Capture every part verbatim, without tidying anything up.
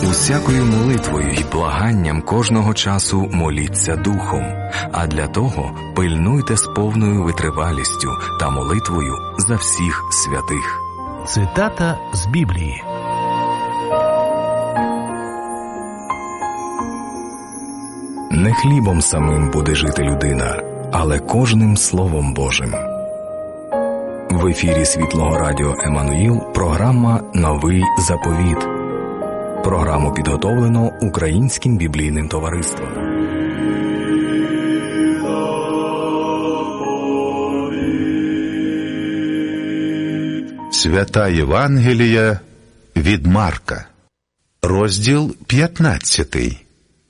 Усякою молитвою й благанням кожного часу моліться Духом, а для того пильнуйте з повною витривалістю та молитвою за всіх святих. Цитата з Біблії. Не хлібом самим буде жити людина, але кожним Словом Божим. В ефірі Світлого Радіо Еммануїл програма «Новий заповіт». Програму підготовлено Українським біблійним товариством. Свята Євангелія від Марка. Розділ п'ятнадцятий.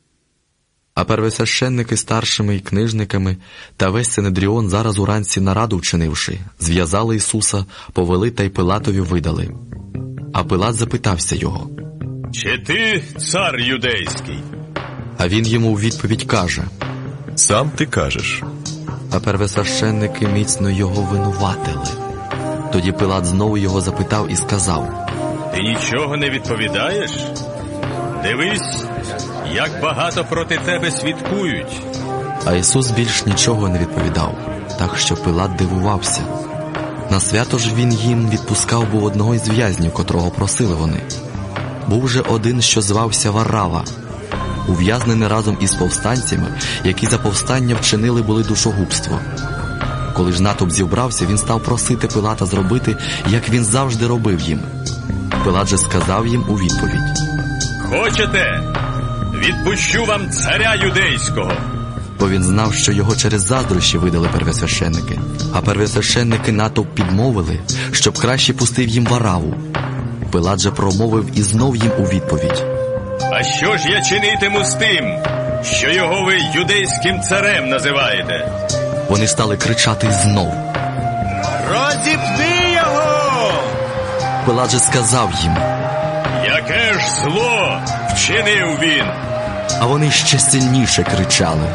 А первосвященники старшими і книжниками та весь Синедріон зараз уранці нараду вчинивши, зв'язали Ісуса, повели та й Пилатові видали. А Пилат запитався його: «Чи ти цар юдейський?» А він йому у відповідь каже: «Сам ти кажеш». А первосвященники міцно його винуватили. Тоді Пилат знову його запитав і сказав: «Ти нічого не відповідаєш? Дивись, як багато проти тебе свідкують». А Ісус більш нічого не відповідав, так що Пилат дивувався. На свято ж він їм відпускав був одного із в'язнів, котрого просили вони. Був же один, що звався Варава, ув'язнений разом із повстанцями, які за повстання вчинили були душогубство. Коли ж натовп зібрався, він став просити Пилата зробити, як він завжди робив їм. Пилат же сказав їм у відповідь: «Хочете? Відпущу вам царя юдейського». Бо він знав, що його через заздрощі видали первосвященники. А первосвященники натовп підмовили, щоб краще пустив їм Вараву. Пилат же промовив і знов їм у відповідь: «А що ж я чинитиму з тим, що його ви юдейським царем називаєте?» Вони стали кричати знов: «Розіпни його!» Пилат же сказав їм: «Яке ж зло вчинив він?» А вони ще сильніше кричали: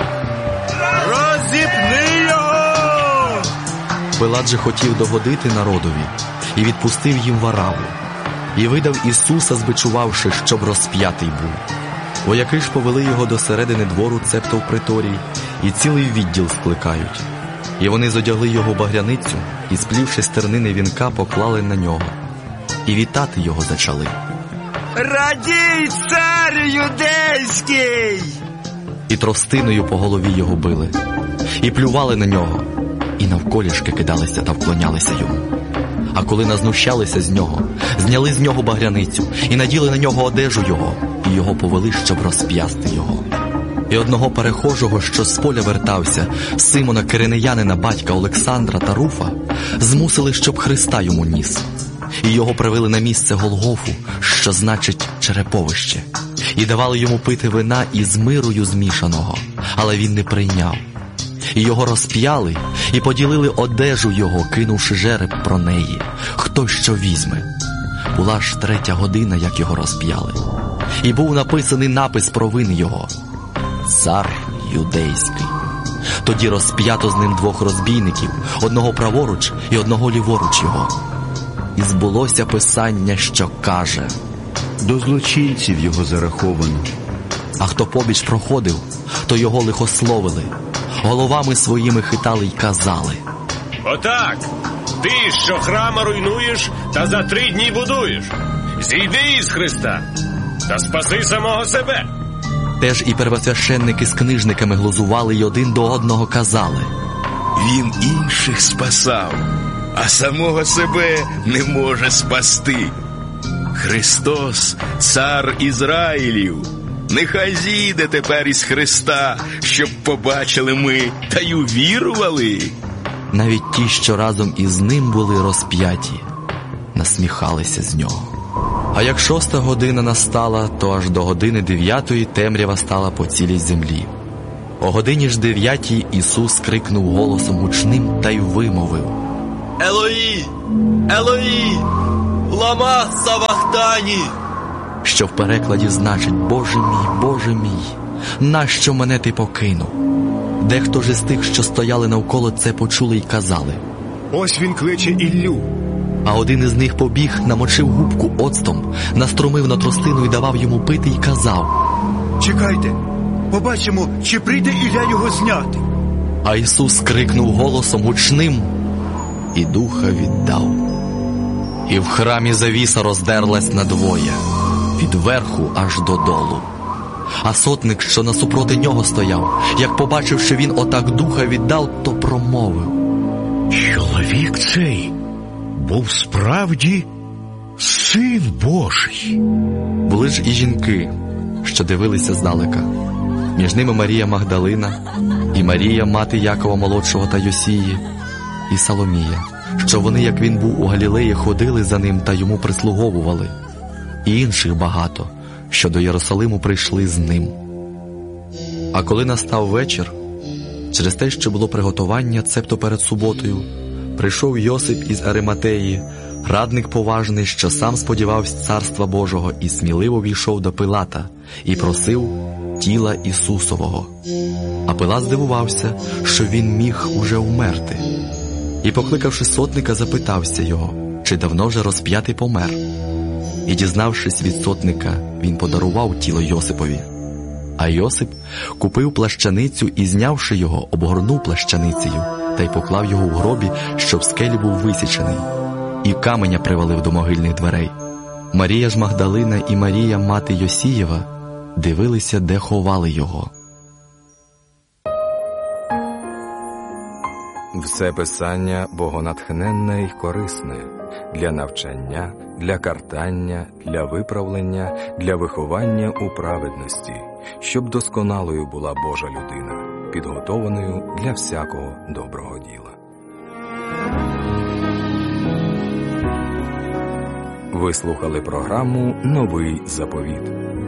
«Розіпни його!» Пилат же хотів догодити народові і відпустив їм Вараву. І видав Ісуса, збичувавши, щоб розп'ятий був. Вояки ж повели його до середини двору, цебто в приторій, і цілий відділ скликають. І вони зодягли його багряницю, і, сплівши з тернини вінка, поклали на нього. І вітати його зачали: «Радій, цар юдейський!» І тростиною по голові його били, і плювали на нього, і навколішки кидалися та вклонялися йому. А коли назнущалися з нього, зняли з нього багряницю і наділи на нього одежу його, і його повели, щоб розп'ясти його. І одного перехожого, що з поля вертався, Симона Киринеянина, батька Олександра та Руфа, змусили, щоб Христа йому ніс. І його привели на місце Голгофу, що значить череповище, і давали йому пити вина із мирою змішаного, але він не прийняв. І його розп'яли, і поділили одежу його, кинувши жереб про неї, хто що візьме. Була ж третя година, як його розп'яли. І був написаний напис про вини його: «Цар юдейський». Тоді розп'ято з ним двох розбійників, одного праворуч і одного ліворуч його. І збулося писання, що каже: «До злочинців його зараховано». А хто побіч проходив, то його лихословили, головами своїми хитали й казали: «Отак, ти, що храма руйнуєш та за три дні будуєш, зійди із Христа та спаси самого себе». Теж і первосвященники з книжниками глузували й один до одного казали: «Він інших спасав, а самого себе не може спасти. Христос, цар Ізраїлів, нехай зійде тепер із Христа, щоб побачили ми та й увірували». Навіть ті, що разом із ним були розп'яті, насміхалися з нього. А як шоста година настала, то аж до години дев'ятої темрява стала по цілій землі. О годині ж дев'ятій Ісус крикнув голосом гучним та й вимовив: «Елої! Елої! Лама савахтані!» Що в перекладі значить: «Боже мій, Боже мій, нащо мене ти покинув?» Дехто ж із тих, що стояли навколо, це почули й казали: «Ось він кличе Іллю». А один із них побіг, намочив губку оцтом, наструмив на тростину і давав йому пити і казав: «Чекайте, побачимо, чи прийде Ілля його зняти». А Ісус крикнув голосом гучним і духа віддав. І в храмі завіса роздерлась надвоє, від верху аж додолу. А сотник, що насупроти нього стояв, як побачив, що він отак духа віддав, то промовив: «Чоловік цей був справді Син Божий». Були ж і жінки, що дивилися здалека. Між ними Марія Магдалина, і Марія, мати Якова молодшого та Йосії, і Соломія, що вони, як він був у Галілеї, ходили за ним та йому прислуговували, і інших багато, що до Єрусалиму прийшли з ним. А коли настав вечір, через те, що було приготування, цебто перед суботою, прийшов Йосип із Ариматеї, радник поважний, що сам сподівався Царства Божого, і сміливо війшов до Пилата і просив тіла Ісусового. А Пилат здивувався, що він міг уже вмерти. І, покликавши сотника, запитався його, чи давно вже розп'ятий помер. І, дізнавшись від сотника, він подарував тіло Йосипові. А Йосип купив плащаницю і, знявши його, обгорнув плащаницею та й поклав його в гробі, щоб в скелі був висічений, і каменя привалив до могильних дверей. Марія ж Магдалина і Марія, мати Йосієва, дивилися, де ховали його. Все писання богонатхненне й корисне для навчання, для картання, для виправлення, для виховання у праведності, щоб досконалою була Божа людина, підготованою для всякого доброго діла. Ви слухали програму «Новий заповіт».